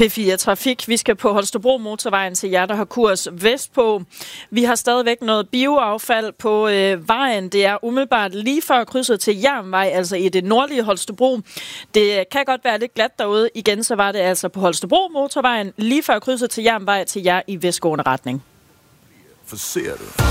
P4 Trafik. Vi skal på Holstebro motorvejen til jer, der har kurs vestpå. Vi har stadigvæk noget bioaffald på vejen. Det er umiddelbart lige før krydset til Jernvej, altså i det nordlige Holstebro. Det kan godt være lidt glat derude. Igen så var det altså på Holstebro motorvejen lige før krydset til Jernvej til jer i vestgående retning. Forser det.